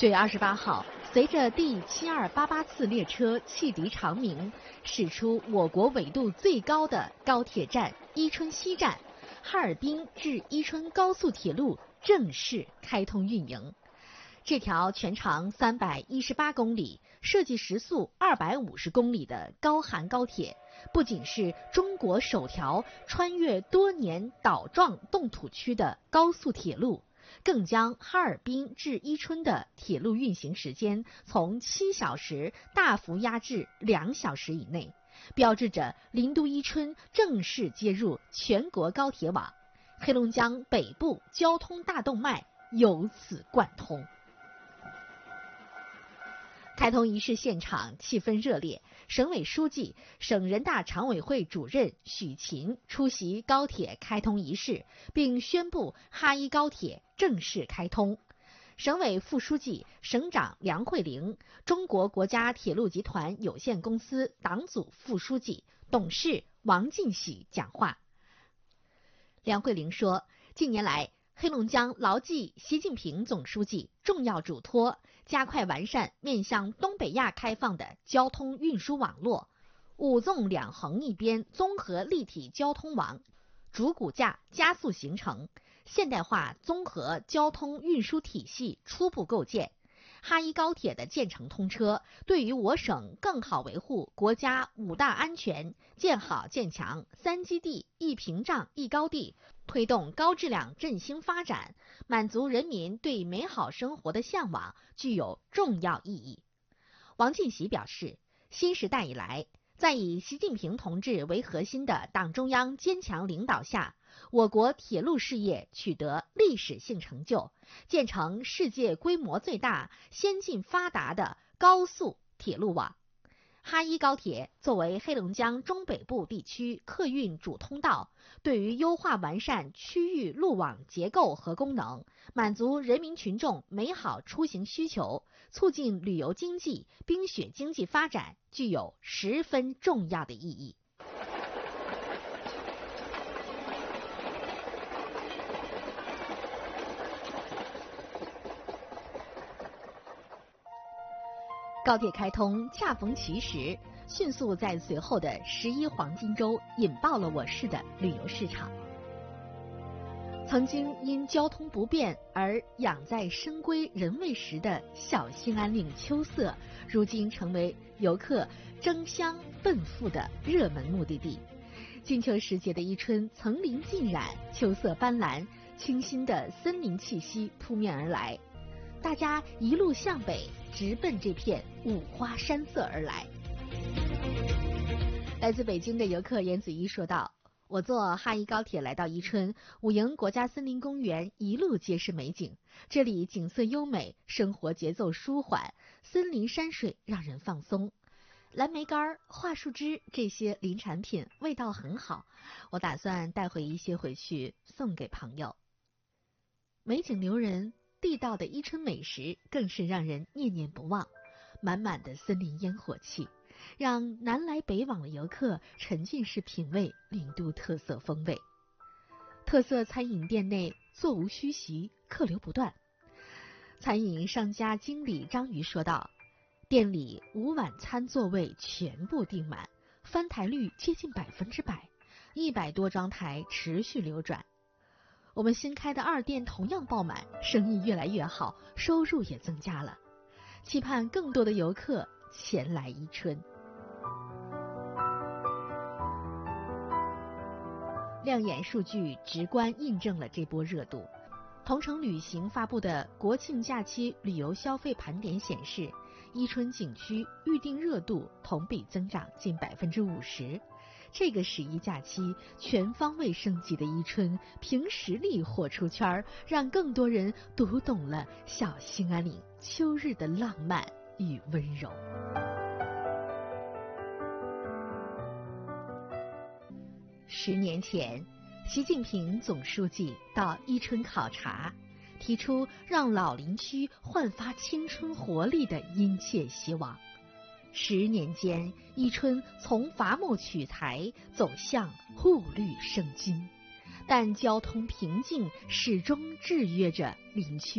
9月28号，随着第7288次列车汽笛长鸣，驶出我国纬度最高的高铁站伊春西站，哈尔滨至伊春高速铁路正式开通运营。这条全长318公里、设计时速250公里的高韩高铁，不仅是中国首条穿越多年岛状冻土区的高速铁路，更将哈尔滨至伊春的铁路运行时间从7小时大幅压至2小时以内，标志着林都伊春正式接入全国高铁网，黑龙江北部交通大动脉由此贯通。开通仪式现场气氛热烈，省委书记、省人大常委会主任许勤出席高铁开通仪式，并宣布哈伊高铁正式开通。省委副书记、省长梁慧玲、中国国家铁路集团有限公司党组副书记、董事王进喜讲话。梁慧玲说，近年来，黑龙江牢记习近平总书记重要嘱托，加快完善面向东北亚开放的交通运输网络，5纵2横一边综合立体交通网主骨架加速形成，现代化综合交通运输体系初步构建。哈伊高铁的建成通车，对于我省更好维护国家5大安全、建好建强、3基地1屏障1高地，推动高质量振兴发展，满足人民对美好生活的向往，具有重要意义。王进喜表示，新时代以来，在以习近平同志为核心的党中央坚强领导下，我国铁路事业取得历史性成就，建成世界规模最大、先进发达的高速铁路网。哈伊高铁作为黑龙江中北部地区客运主通道，对于优化完善区域路网结构和功能，满足人民群众美好出行需求，促进旅游经济、冰雪经济发展，具有十分重要的意义。高铁开通恰逢其时，迅速在随后的11黄金周引爆了我市的旅游市场。曾经因交通不便而养在深闺人未识的小兴安岭秋色，如今成为游客争相奔赴的热门目的地。金秋时节的伊春层林尽染，秋色斑斓，清新的森林气息扑面而来，大家一路向北，直奔这片五花山色而来。来自北京的游客严子怡说道，我坐哈伊高铁来到伊春，武营国家森林公园一路皆是美景，这里景色优美，生活节奏舒缓，森林山水让人放松。蓝莓干、桦树枝这些林产品味道很好，我打算带回一些回去送给朋友。美景留人，地道的伊春美食更是让人念念不忘，满满的森林烟火气，让南来北往的游客沉浸式品味林都特色风味。特色餐饮店内座无虚席，客流不断。餐饮商家经理张瑜说道，店里5晚餐座位全部订满，翻台率接近100%，100多张台持续流转。我们新开的2店同样爆满，生意越来越好，收入也增加了，期盼更多的游客前来伊春。亮眼数据直观印证了这波热度。同程旅行发布的国庆假期旅游消费盘点显示，伊春景区预订热度同比增长近50%。这个11假期，全方位升级的伊春凭实力火出圈，让更多人读懂了小兴安岭秋日的浪漫与温柔。10年前，习近平总书记到伊春考察，提出让老林区焕发青春活力的殷切希望。10年间，伊春从伐木取材走向护绿生金，但交通瓶颈始终制约着林区